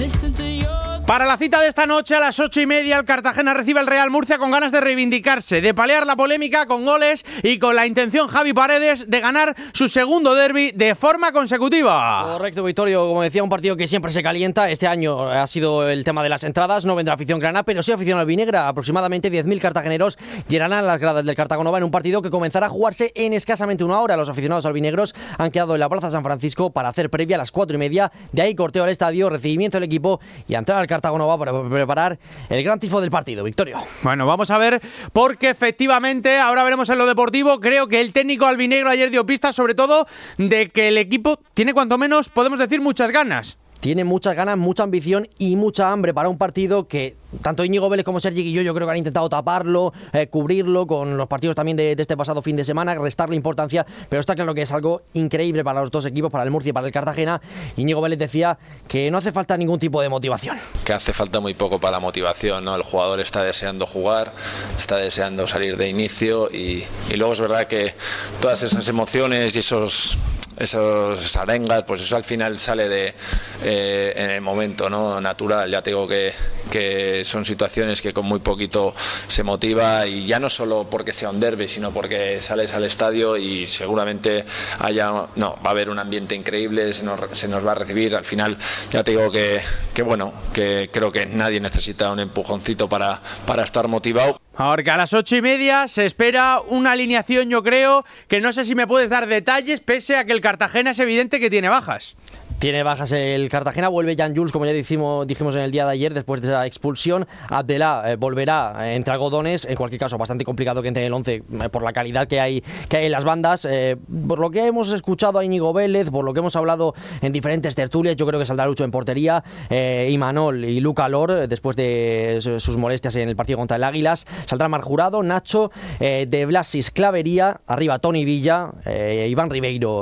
Para la cita de esta noche a las 8:30, el Cartagena recibe al Real Murcia con ganas de reivindicarse, de paliar la polémica con goles y con la intención Javi Paredes de ganar su segundo derbi de forma consecutiva. Correcto, Victorio. Como decía, un partido que siempre se calienta. Este año ha sido el tema de las entradas. No vendrá afición grana, pero sí afición albinegra. Aproximadamente 10.000 cartageneros llenarán las gradas del Cartagonova en un partido que comenzará a jugarse en escasamente una hora. Los aficionados albinegros han quedado en la Plaza San Francisco para hacer previa a las 4:30. De ahí corteo al estadio, recibimiento del equipo y a entrar al Cartagonova para preparar el gran tifo del partido. Victorio. Bueno, vamos a ver, porque efectivamente, ahora veremos en lo deportivo, creo que el técnico albinegro ayer dio pistas, sobre todo, de que el equipo tiene cuanto menos, podemos decir, muchas ganas. Tiene muchas ganas, mucha ambición y mucha hambre para un partido que tanto Íñigo Vélez como Sergi Guilló yo creo que han intentado taparlo, cubrirlo con los partidos también de este pasado fin de semana, restarle importancia, pero está claro que es algo increíble para los dos equipos, para el Murcia y para el Cartagena. Íñigo Vélez decía que no hace falta ningún tipo de motivación. Que hace falta muy poco para la motivación, ¿no? El jugador está deseando jugar, está deseando salir de inicio y luego es verdad que todas esas emociones y esos arengas, pues eso al final sale en el momento, ¿no? Natural. Ya te digo que son situaciones que con muy poquito se motiva, y ya no solo porque sea un derbi, sino porque sales al estadio y seguramente va a haber un ambiente increíble, se nos va a recibir. Al final ya te digo que bueno, que creo que nadie necesita un empujoncito para estar motivado. Porque a las 8:30 se espera una alineación, yo creo, que no sé si me puedes dar detalles, pese a que el Cartagena es evidente que tiene bajas. Tiene bajas el Cartagena, vuelve Jan Jules, como ya dijimos en el día de ayer, después de esa expulsión. Abdelá volverá entre algodones, en cualquier caso bastante complicado que entre en el 11 por la calidad que hay en las bandas. Por lo que hemos escuchado a Íñigo Vélez, por lo que hemos hablado en diferentes tertulias, yo creo que saldrá Lucho en portería, Imanol y Luca Lor, después de sus molestias en el partido contra el Águilas. Saldrá Marc Jurado, Nacho, De Blasis, Clavería, arriba Toni Villa, Iván Ribeiro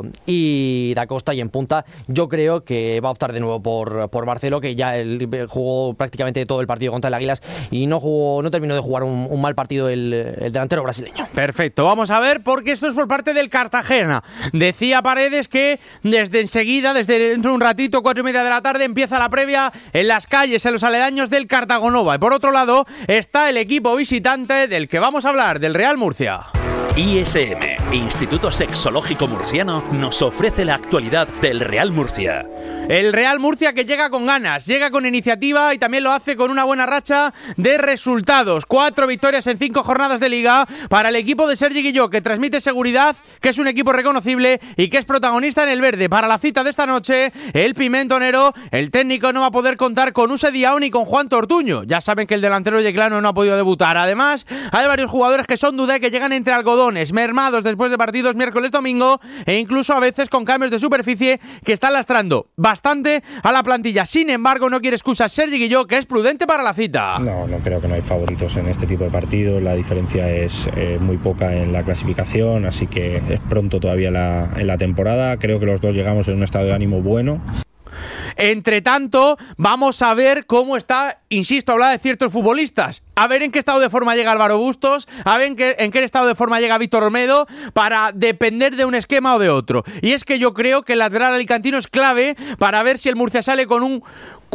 y Da Costa, y en punta yo creo que va a optar de nuevo por Marcelo, que ya jugó prácticamente todo el partido contra el Águilas y no terminó de jugar un mal partido el delantero brasileño. Perfecto, vamos a ver, porque esto es por parte del Cartagena. Decía Paredes que desde enseguida, desde dentro de un ratito, 4:30 de la tarde, empieza la previa en las calles, en los aledaños del Cartagonova. Y por otro lado está el equipo visitante del que vamos a hablar, del Real Murcia. ISM, Instituto Sexológico Murciano, nos ofrece la actualidad del Real Murcia. El Real Murcia que llega con ganas, llega con iniciativa y también lo hace con una buena racha de resultados. 4 victorias en 5 jornadas de Liga para el equipo de Sergi Guilló, que transmite seguridad, que es un equipo reconocible y que es protagonista en el verde. Para la cita de esta noche, el pimentonero, el técnico no va a poder contar con Use Diao ni con Juan Tortuño. Ya saben que el delantero yeclano no ha podido debutar. Además, hay varios jugadores que son duda y que llegan entre algodones, mermados después de partidos miércoles, domingo, e incluso a veces con cambios de superficie que están lastrando bastante a la plantilla. Sin embargo, no quiere excusas Sergi Guilló, que es prudente para la cita. No creo que no hay favoritos en este tipo de partidos. La diferencia es muy poca en la clasificación, así que es pronto todavía en la temporada. Creo que los dos llegamos en un estado de ánimo bueno. Entre tanto, vamos a ver cómo está, insisto, hablar de ciertos futbolistas. A ver en qué estado de forma llega Álvaro Bustos, a ver en qué estado de forma llega Víctor Olmedo, para depender de un esquema o de otro. Y es que yo creo que el lateral alicantino es clave para ver si el Murcia sale con un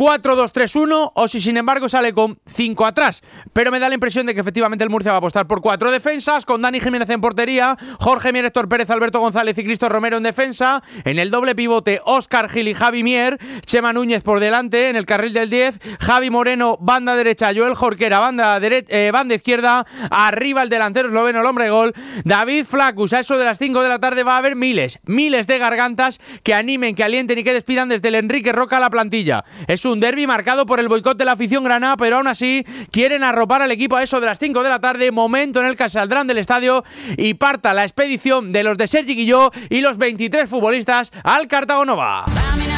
4-2-3-1 o si sin embargo sale con 5 atrás. Pero me da la impresión de que efectivamente el Murcia va a apostar por 4 defensas, con Dani Jiménez en portería, Jorge Mier, Héctor Pérez, Alberto González y Cristo Romero en defensa. En el doble pivote, Óscar Gil y Javi Mier, Chema Núñez por delante. En el carril del 10, Javi Moreno, banda derecha, Joel Jorquera, banda izquierda. Arriba el delantero esloveno, el hombre de gol, David Flacus. A eso de las 5 de la tarde va a haber miles de gargantas que animen, que alienten y que despidan desde el Enrique Roca a la plantilla. Es un derbi marcado por el boicot de la afición granada, pero aún así quieren arropar al equipo a eso de las 5 de la tarde, momento en el que saldrán del estadio y parta la expedición de los de Sergi Guilló y los 23 futbolistas al Cartagonova.